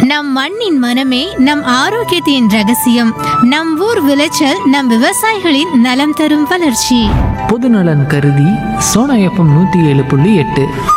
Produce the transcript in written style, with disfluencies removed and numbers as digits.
நம் மண்ணின் மனமே நம் ஆரோக்கியத்தின் ரகசியம். நம் ஊர் விளைச்சல் நம் விவசாயிகளின் நலம் தரும் வளர்ச்சி. பொதுநலன் கருதி சோனா எஃப்எம் 107.8